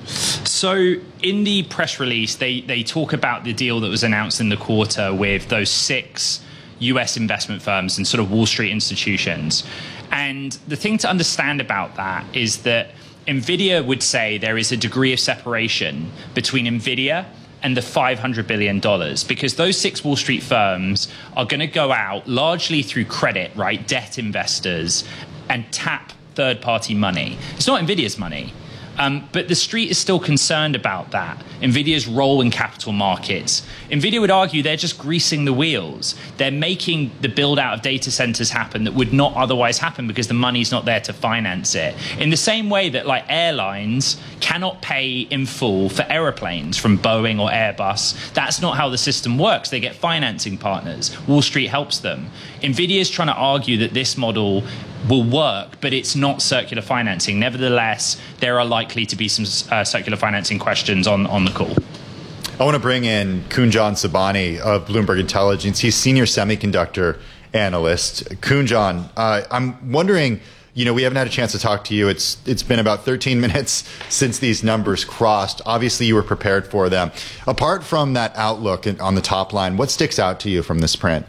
So in the press release, they, they talk about the deal that was announced in the quarter with those six U S investment firms and sort of Wall Street institutions. And the thing to understand about that is that NVIDIA would say there is a degree of separation between NVIDIA and the five hundred billion dollars, because those six Wall Street firms are going to go out largely through credit, right, debt investors, and tap third-party money. It's not NVIDIA's money. Um, but the street is still concerned about that. NVIDIA's role in capital markets. NVIDIA would argue they're just greasing the wheels. They're making the build out of data centers happen that would not otherwise happen because the money's not there to finance it. In the same way that like airlines cannot pay in full for airplanes from Boeing or Airbus, that's not how the system works. They get financing partners. Wall Street helps them. NVIDIA's trying to argue that this model will work, but it's not circular financing. Nevertheless, there are likely to be some uh, circular financing questions on, on the call. I want to bring in Kunjan Sabani of Bloomberg Intelligence. He's senior semiconductor analyst. Kunjan, uh, I'm wondering, you know, we haven't had a chance to talk to you. It's it's been about thirteen minutes since these numbers crossed. Obviously, you were prepared for them. Apart from that outlook on the top line, what sticks out to you from this print?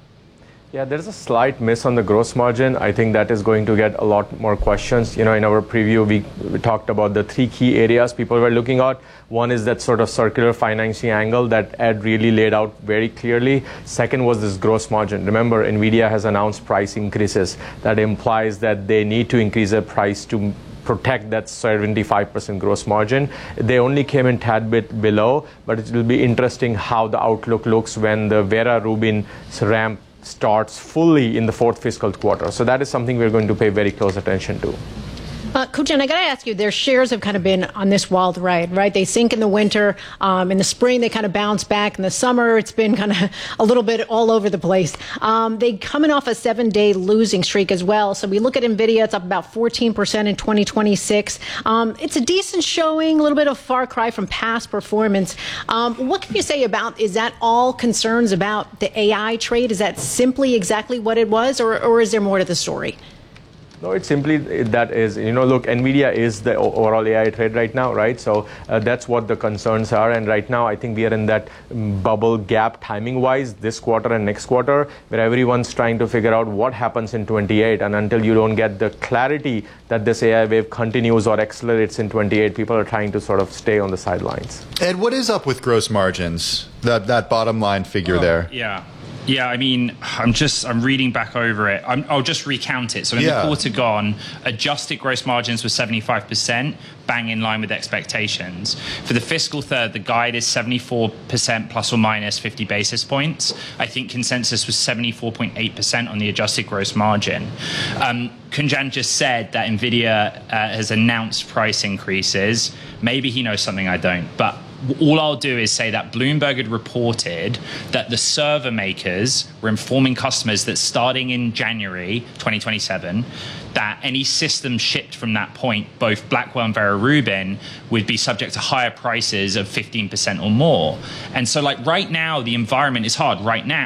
Yeah, there's a slight miss on the gross margin. I think that is going to get a lot more questions. You know, in our preview, we, we talked about the three key areas people were looking at. One is that sort of circular financing angle that Ed really laid out very clearly. Second was this gross margin. Remember, NVIDIA has announced price increases. That implies that they need to increase their price to protect that seventy-five percent gross margin. They only came in a tad bit below, but it will be interesting how the outlook looks when the Vera Rubin ramp starts fully in the fourth fiscal quarter. So that is something we're going to pay very close attention to. Uh, Kunjan, I got to ask you, their shares have kind of been on this wild ride, right? They sink in the winter. Um, in the spring, they kind of bounce back. In the summer, it's been kind of a little bit all over the place. Um, they coming off a seven-day losing streak as well. So we look at NVIDIA, it's up about fourteen percent in twenty twenty-six. Um, it's a decent showing, a little bit of far cry from past performance. Um, what can you say about, is that all concerns about the A I trade? Is that simply exactly what it was, or, or is there more to the story? No, it's simply that is, you know, look, NVIDIA is the overall A I trade right now, right? So uh, that's what the concerns are. And right now, I think we are in that bubble gap timing-wise this quarter and next quarter, where everyone's trying to figure out what happens in twenty-eight. And until you don't get the clarity that this A I wave continues or accelerates in twenty-eight, people are trying to sort of stay on the sidelines. Ed, what is up with gross margins? That, that bottom line figure oh, there. Yeah. Yeah, I mean, I'm just, I'm reading back over it. I'm, I'll just recount it. So in yeah. the quarter gone, adjusted gross margins were seventy-five percent, bang in line with expectations. For the fiscal third, the guide is seventy-four percent plus or minus fifty basis points. I think consensus was seventy-four point eight percent on the adjusted gross margin. Um, Kunjan just said that NVIDIA uh, has announced price increases. Maybe he knows something I don't, but all I'll do is say that Bloomberg had reported that the server makers were informing customers that starting in January twenty twenty-seven, that any system shipped from that point, both Blackwell and Vera Rubin, would be subject to higher prices of fifteen percent or more. And so like right now, the environment is hard right now.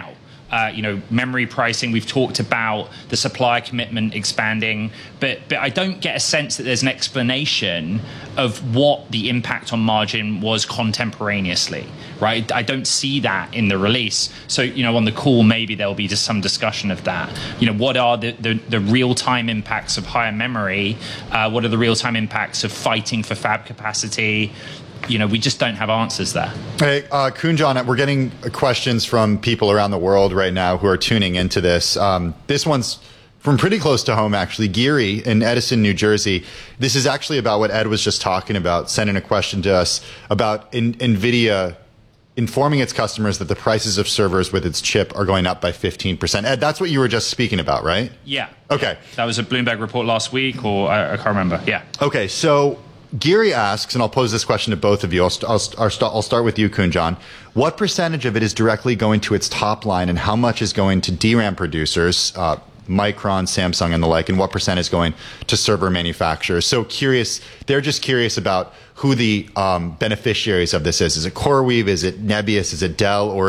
uh, you know, memory pricing. We've talked about the supply commitment expanding, but but I don't get a sense that there's an explanation of what the impact on margin was contemporaneously, right? I don't see that in the release. So, you know, on the call, maybe there'll be just some discussion of that. You know, what are the, the, the real-time impacts of higher memory? Uh, what are the real-time impacts of fighting for fab capacity? You know, we just don't have answers there. Hey, uh, Kunjan, we're getting questions from people around the world right now who are tuning into this. Um, this one's from pretty close to home, actually. Geary in Edison, New Jersey. This is actually about what Ed was just talking about, sending a question to us about in, NVIDIA informing its customers that the prices of servers with its chip are going up by fifteen percent. Ed, that's what you were just speaking about, right? Yeah. Okay. That was a Bloomberg report last week, or I, I can't remember. Yeah. Okay, so Geary asks, and I'll pose this question to both of you. I'll, I'll, I'll, I'll start with you, Kunjan. What percentage of it is directly going to its top line, and how much is going to D RAM producers, uh, Micron, Samsung, and the like, and what percent is going to server manufacturers? So curious, they're just curious about who the um, beneficiaries of this is. Is it CoreWeave? Is it Nebius? Is it Dell? Or